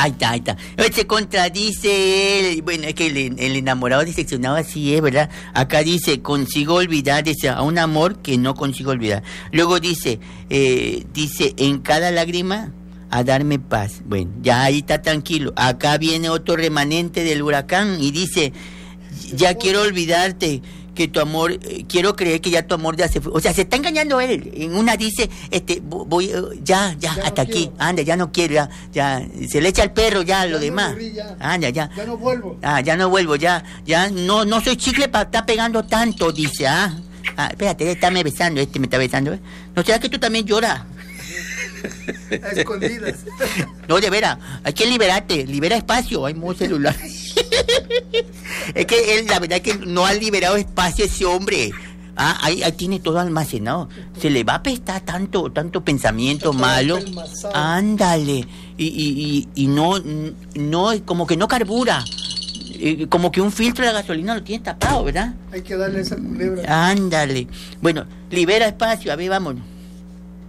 Ahí está, ahí está. Se contradice él. Bueno, es que el enamorado diseccionado así es, ¿verdad? Acá dice, consigo olvidar, dice, a un amor que no consigo olvidar. Luego dice, en cada lágrima a darme paz. Bueno, ya ahí está tranquilo. Acá viene otro remanente del huracán y dice, ya quiero olvidarte, que tu amor, quiero creer que ya tu amor ya se fue. O sea, se está engañando él. En una dice, voy, ya hasta no aquí, anda, ya no quiero, ya, se le echa al perro, ya lo demás. Morí, ya. Anda, ya. Ya no vuelvo. Ya no vuelvo, ya, no soy chicle para estar pegando tanto, dice, espérate, me besando, me está besando, ¿eh? ¿No será que tú también lloras? A escondidas. No, de veras, hay que liberarte, libera espacio, hay mucho celular. Es que él, la verdad que no ha liberado espacio ese hombre. Ahí tiene todo almacenado. Se le va a apestar tanto pensamiento malo. Ándale. Y no, como que no carbura. Como que un filtro de gasolina lo tiene tapado, ¿verdad? Hay que darle esa culebra. Ándale. Bueno, libera espacio, a ver, vámonos.